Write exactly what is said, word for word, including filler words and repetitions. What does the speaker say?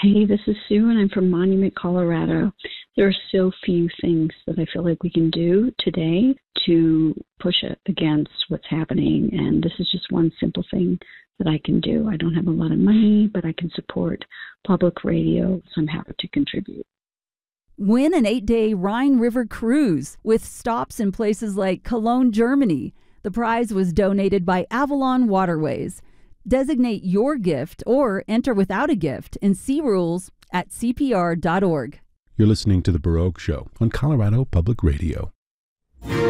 Hey, this is Sue, and I'm from Monument, Colorado. There are so few things that I feel like we can do today to push it against what's happening, and this is just one simple thing that I can do. I don't have a lot of money, but I can support public radio, so I'm happy to contribute. Win an eight-day Rhine River cruise with stops in places like Cologne, Germany. The prize was donated by Avalon Waterways. Designate your gift or enter without a gift and see rules at C P R dot org. You're listening to The Baroque Show on Colorado Public Radio.